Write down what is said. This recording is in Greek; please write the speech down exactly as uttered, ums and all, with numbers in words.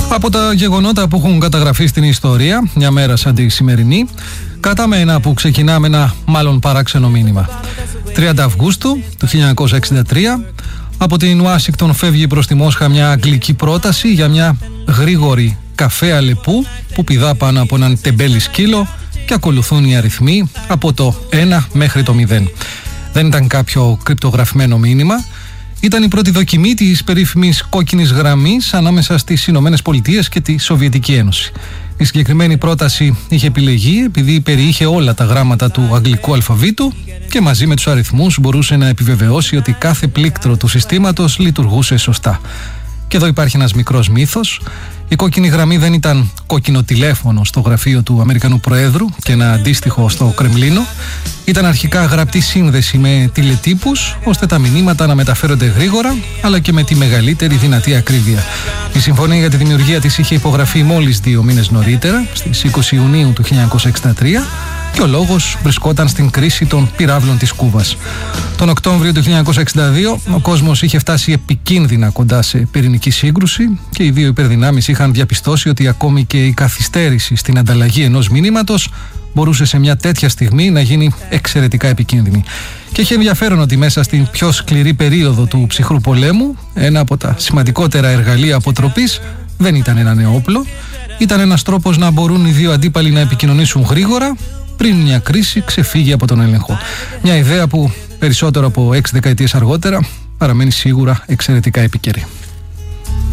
Από τα γεγονότα που έχουν καταγραφεί στην ιστορία, μια μέρα σαν τη σημερινή, κρατάμε ένα που ξεκινά με ένα μάλλον παράξενο μήνυμα. τριάντα Αυγούστου του χίλια εννιακόσια εξήντα τρία, από την Ουάσιγκτον φεύγει προς τη Μόσχα μια αγγλική πρόταση για μια γρήγορη καφέ Αλεπού που πηδά πάνω από έναν τεμπέλη σκύλο και ακολουθούν οι αριθμοί από το ένα μέχρι το μηδέν. Δεν ήταν κάποιο κρυπτογραφημένο μήνυμα. Ήταν η πρώτη δοκιμή της περίφημης κόκκινης γραμμής ανάμεσα στις Ηνωμένες Πολιτείες και τη Σοβιετική Ένωση. Η συγκεκριμένη πρόταση είχε επιλεγεί επειδή περιείχε όλα τα γράμματα του αγγλικού αλφαβήτου και μαζί με τους αριθμούς μπορούσε να επιβεβαιώσει ότι κάθε πλήκτρο του συστήματος λειτουργούσε σωστά. Και εδώ υπάρχει ένας μικρός μύθος. Η κόκκινη γραμμή δεν ήταν κόκκινο τηλέφωνο στο γραφείο του Αμερικανού Προέδρου και ένα αντίστοιχο στο Κρεμλίνο. Ήταν αρχικά γραπτή σύνδεση με τηλετύπους, ώστε τα μηνύματα να μεταφέρονται γρήγορα, αλλά και με τη μεγαλύτερη δυνατή ακρίβεια. Η συμφωνία για τη δημιουργία της είχε υπογραφεί μόλις δύο μήνες νωρίτερα, στις είκοσι Ιουνίου του χίλια εννιακόσια εξήντα τρία, και ο λόγος βρισκόταν στην κρίση των πυράβλων της Κούβας. Τον Οκτώβριο του χίλια εννιακόσια εξήντα δύο ο κόσμος είχε φτάσει επικίνδυνα κοντά σε πυρηνική σύγκρουση και οι δύο υπερδυνάμεις είχαν διαπιστώσει ότι ακόμη και η καθυστέρηση στην ανταλλαγή ενός μηνύματος μπορούσε σε μια τέτοια στιγμή να γίνει εξαιρετικά επικίνδυνη. Και έχει ενδιαφέρον ότι μέσα στην πιο σκληρή περίοδο του ψυχρού πολέμου, ένα από τα σημαντικότερα εργαλεία αποτροπής δεν ήταν ένα νέο όπλο, ήταν ένας τρόπος να μπορούν οι δύο αντίπαλοι να επικοινωνήσουν γρήγορα πριν μια κρίση ξεφύγει από τον έλεγχο. Μια ιδέα που περισσότερο από έξι δεκαετίες αργότερα παραμένει σίγουρα εξαιρετικά επίκαιρη.